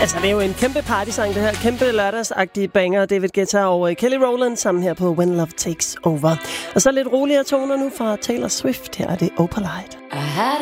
Altså, det er jo en kæmpe partysang, det her. Kæmpe lørdagsagtige banger. David Guetta og Kelly Rowland sammen her på When Love Takes Over. Og så lidt roligere toner nu fra Taylor Swift. Her er det Opalite. I had